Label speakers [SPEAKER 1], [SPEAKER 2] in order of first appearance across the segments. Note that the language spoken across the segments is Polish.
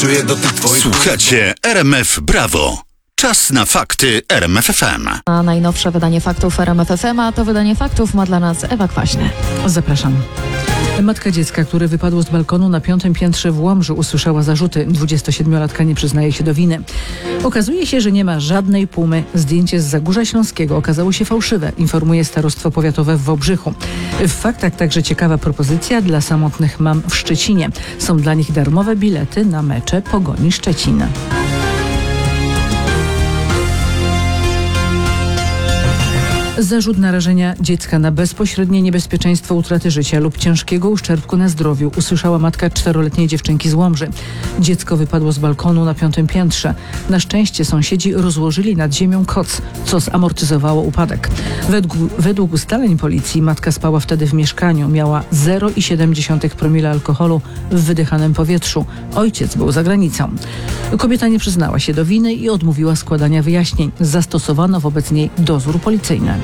[SPEAKER 1] czuję dotyk twoich...
[SPEAKER 2] Słuchacie RMF Brawo. Czas na fakty RMF FM.
[SPEAKER 3] A najnowsze wydanie faktów RMF FM, a to wydanie faktów ma dla nas Ewa Kwaśny.
[SPEAKER 4] Zapraszam. Matka dziecka, które wypadło z balkonu na 5. piętrze w Łomży, usłyszała zarzuty. 27-latka nie przyznaje się do winy. Okazuje się, że nie ma żadnej pumy. Zdjęcie z Zagórza Śląskiego okazało się fałszywe, informuje Starostwo Powiatowe w Wałbrzychu. W faktach także ciekawa propozycja dla samotnych mam w Szczecinie. Są dla nich darmowe bilety na mecze Pogoni Szczecin. Zarzut narażenia dziecka na bezpośrednie niebezpieczeństwo utraty życia lub ciężkiego uszczerbku na zdrowiu usłyszała matka 4-letniej dziewczynki z Łomży. Dziecko wypadło z balkonu na 5. piętrze. Na szczęście sąsiedzi rozłożyli nad ziemią koc, co zamortyzowało upadek. Według ustaleń policji matka spała wtedy w mieszkaniu. Miała 0,7 promila alkoholu w wydychanym powietrzu. Ojciec był za granicą. Kobieta nie przyznała się do winy i odmówiła składania wyjaśnień. Zastosowano wobec niej dozór policyjny.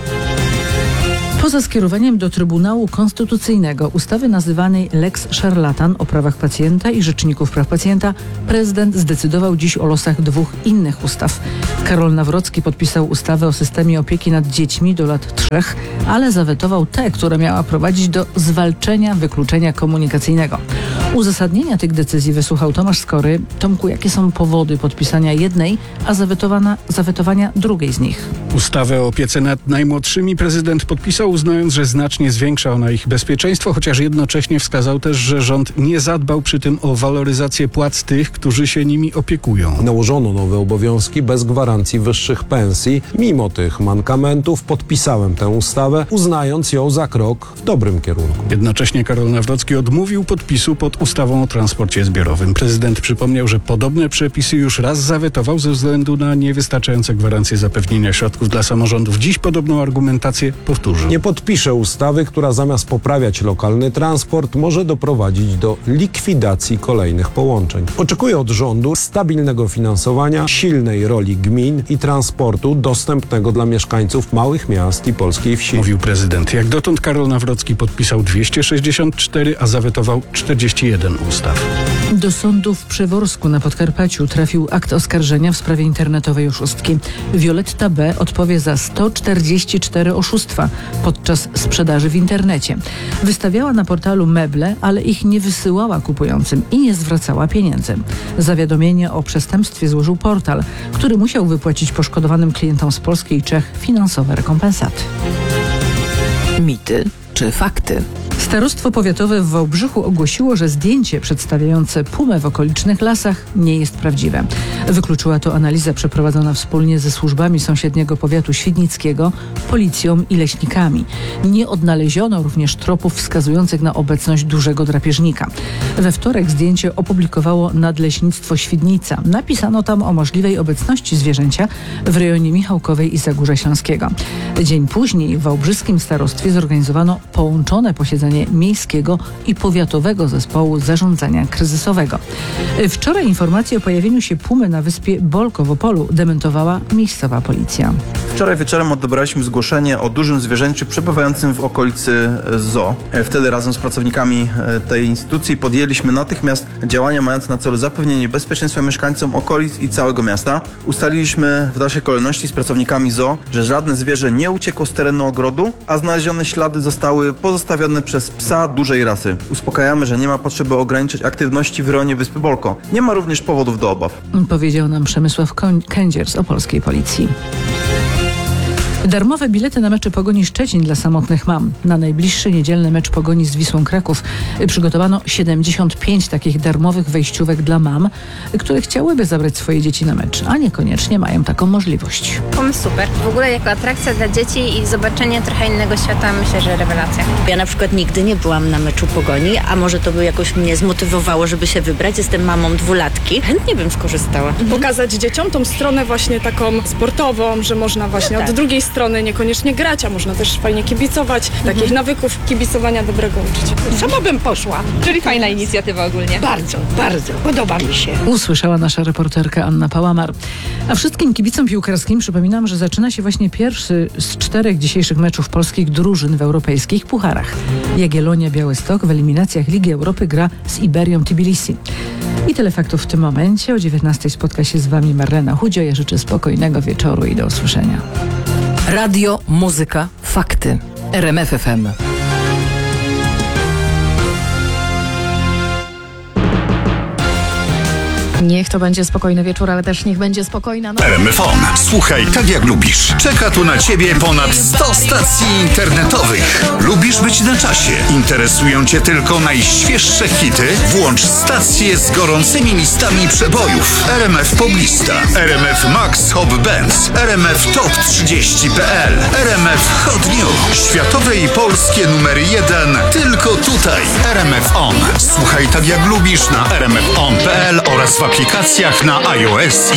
[SPEAKER 4] Poza skierowaniem do Trybunału Konstytucyjnego ustawy nazywanej Lex Szarlatan o prawach pacjenta i rzeczników praw pacjenta, prezydent zdecydował dziś o losach 2 innych ustaw. Karol Nawrocki podpisał ustawę o systemie opieki nad dziećmi do lat 3, ale zawetował tę, która miała prowadzić do zwalczenia wykluczenia komunikacyjnego. Uzasadnienia tych decyzji wysłuchał Tomasz Skory. Tomku, jakie są powody podpisania jednej, a zawetowania drugiej z nich?
[SPEAKER 5] Ustawę o opiece nad najmłodszymi prezydent podpisał, uznając, że znacznie zwiększa ona ich bezpieczeństwo, chociaż jednocześnie wskazał też, że rząd nie zadbał przy tym o waloryzację płac tych, którzy się nimi opiekują.
[SPEAKER 6] Nałożono nowe obowiązki bez gwarancji wyższych pensji. Mimo tych mankamentów podpisałem tę ustawę, uznając ją za krok w dobrym kierunku.
[SPEAKER 5] Jednocześnie Karol Nawrocki odmówił podpisu pod ustawą o transporcie zbiorowym. Prezydent przypomniał, że podobne przepisy już raz zawetował ze względu na niewystarczające gwarancje zapewnienia środków dla samorządów. Dziś podobną argumentację powtórzył.
[SPEAKER 6] Nie podpiszę ustawy, która zamiast poprawiać lokalny transport może doprowadzić do likwidacji kolejnych połączeń. Oczekuję od rządu stabilnego finansowania, silnej roli gmin i transportu dostępnego dla mieszkańców małych miast i polskiej wsi.
[SPEAKER 5] Mówił prezydent. Jak dotąd Karol Nawrocki podpisał 264, a zawetował 41 ustaw.
[SPEAKER 4] Do sądu w Przeworsku na Podkarpaciu trafił akt oskarżenia w sprawie internetowej oszustki. Violetta B. odpowie za 144 oszustwa podczas sprzedaży w internecie. Wystawiała na portalu meble, ale ich nie wysyłała kupującym i nie zwracała pieniędzy. Zawiadomienie o przestępstwie złożył portal, który musiał wypłacić poszkodowanym klientom z Polski i Czech finansowe rekompensaty.
[SPEAKER 7] Mity czy fakty?
[SPEAKER 4] Starostwo Powiatowe w Wałbrzychu ogłosiło, że zdjęcie przedstawiające pumę w okolicznych lasach nie jest prawdziwe. Wykluczyła to analiza przeprowadzona wspólnie ze służbami sąsiedniego powiatu świdnickiego, policją i leśnikami. Nie odnaleziono również tropów wskazujących na obecność dużego drapieżnika. We wtorek zdjęcie opublikowało Nadleśnictwo Świdnica. Napisano tam o możliwej obecności zwierzęcia w rejonie Michałkowej i Zagórza Śląskiego. Dzień później w wałbrzyskim starostwie zorganizowano połączone posiedzenie Miejskiego i Powiatowego Zespołu Zarządzania Kryzysowego. Wczoraj informację o pojawieniu się pumy na wyspie Bolko w Opolu dementowała miejscowa policja.
[SPEAKER 8] Wczoraj wieczorem odebraliśmy zgłoszenie o dużym zwierzęciu przebywającym w okolicy zoo. Wtedy razem z pracownikami tej instytucji podjęliśmy natychmiast działania mające na celu zapewnienie bezpieczeństwa mieszkańcom okolic i całego miasta. Ustaliliśmy w dalszej kolejności z pracownikami zoo, że żadne zwierzę nie uciekło z terenu ogrodu, a znalezione ślady zostały pozostawione przez psa dużej rasy. Uspokajamy, że nie ma potrzeby ograniczać aktywności w rejonie wyspy Bolko. Nie ma również powodów do obaw.
[SPEAKER 4] Powiedział nam Przemysław Kędzier z opolskiej policji. Darmowe bilety na mecze Pogoni Szczecin dla samotnych mam. Na najbliższy niedzielny mecz Pogoni z Wisłą Kraków przygotowano 75 takich darmowych wejściówek dla mam, które chciałyby zabrać swoje dzieci na mecz, a niekoniecznie mają taką możliwość.
[SPEAKER 9] Pomysł super. W ogóle jako atrakcja dla dzieci i zobaczenie trochę innego świata, myślę, że rewelacja.
[SPEAKER 10] Ja na przykład nigdy nie byłam na meczu Pogoni, a może to by jakoś mnie zmotywowało, żeby się wybrać. Jestem mamą 2-latki. Chętnie bym skorzystała.
[SPEAKER 11] Pokazać dzieciom tą stronę właśnie taką sportową, że można właśnie od drugiej
[SPEAKER 1] strony niekoniecznie grać, a można też fajnie kibicować. Takich nawyków kibicowania dobrego uczyć.
[SPEAKER 11] Sama bym poszła.
[SPEAKER 12] Czyli fajna inicjatywa ogólnie.
[SPEAKER 11] Bardzo, bardzo. Podoba mi się.
[SPEAKER 4] Usłyszała nasza reporterka Anna Pałamar. A wszystkim kibicom piłkarskim przypominam, że zaczyna się właśnie pierwszy z 4 dzisiejszych meczów polskich drużyn w europejskich pucharach. Jagiellonia Białystok w eliminacjach Ligi Europy gra z Iberią Tbilisi. I tyle faktów w tym momencie. O 19 spotka się z Wami Marlena Chudzio. Ja życzę spokojnego wieczoru i do usłyszenia.
[SPEAKER 7] Radio, muzyka, fakty. RMF FM.
[SPEAKER 3] Niech to będzie spokojny wieczór, ale też niech będzie spokojna noc.
[SPEAKER 2] RMFON. Słuchaj tak jak lubisz. Czeka tu na Ciebie ponad 100 stacji internetowych. Lubisz być na czasie? Interesują Cię tylko najświeższe hity? Włącz stacje z gorącymi listami przebojów. RMF Poblista, RMF Max Hop Bands, RMF Top 30.pl, RMF Hot News. Światowe i polskie numery 1 tylko tutaj. RMF On. Słuchaj tak jak lubisz na rmfon.pl oraz w aplikacjach na iOS